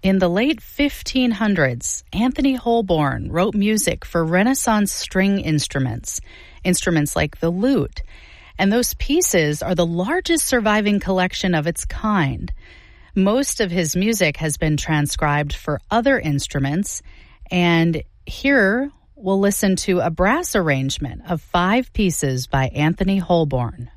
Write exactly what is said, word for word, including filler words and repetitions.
In the late fifteen hundreds, Anthony Holborn wrote music for Renaissance string instruments, instruments like the lute, and those pieces are the largest surviving collection of its kind. Most of his music has been transcribed for other instruments, and here we'll listen to a brass arrangement of five pieces by Anthony Holborn.